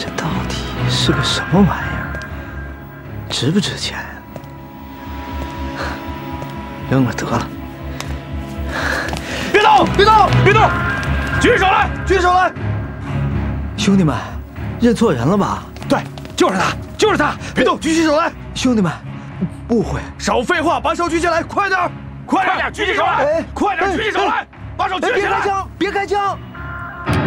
这到底是个什么玩意儿？值不值钱？扔了得了。 别动！别动！别动！举起手来！举起手来！ 兄弟们，认错人了吧？ 对，就是他，就是他！别动，举起手来！ 兄弟们，误会。 少废话，把手举起来，快点！快点，举起手来！快点，举起手来！把手举起来！ 别开枪！别开枪！